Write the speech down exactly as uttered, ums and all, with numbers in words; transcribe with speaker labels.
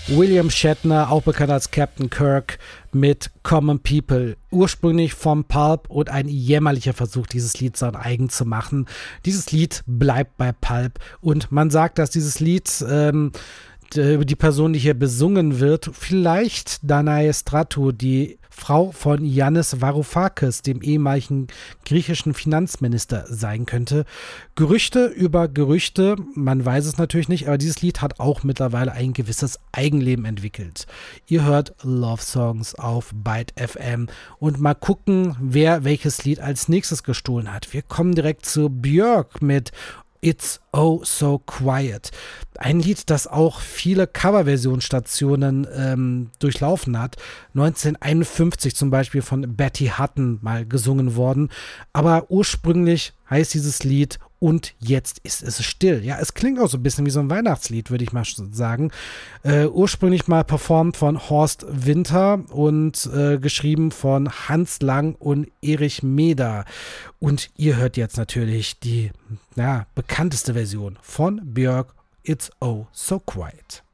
Speaker 1: William Shatner, auch bekannt als Captain Kirk, mit Common People. Ursprünglich vom Pulp und ein jämmerlicher Versuch, dieses Lied sein eigen zu machen. Dieses Lied bleibt bei Pulp und man sagt, dass dieses Lied ähm, über die Person, die hier besungen wird, vielleicht Danae Stratou, die Frau von Yannis Varoufakis, dem ehemaligen griechischen Finanzminister, sein könnte. Gerüchte über Gerüchte, man weiß es natürlich nicht, aber dieses Lied hat auch mittlerweile ein gewisses Eigenleben entwickelt. Ihr hört Love Songs auf Byte F M und mal gucken, wer welches Lied als nächstes gestohlen hat. Wir kommen direkt zu Björk mit It's Oh So Quiet. Ein Lied, das auch viele Coverversionsstationen ähm, durchlaufen hat. neunzehnhunderteinundfünfzig zum Beispiel von Betty Hutton mal gesungen worden. Aber ursprünglich heißt dieses Lied Und jetzt ist es still. Ja, es klingt auch so ein bisschen wie so ein Weihnachtslied, würde ich mal sagen. Äh, ursprünglich mal performt von Horst Winter und äh, geschrieben von Hans Lang und Erich Meder. Und ihr hört jetzt natürlich die ja, bekannteste Version von Björk, It's Oh So Quiet.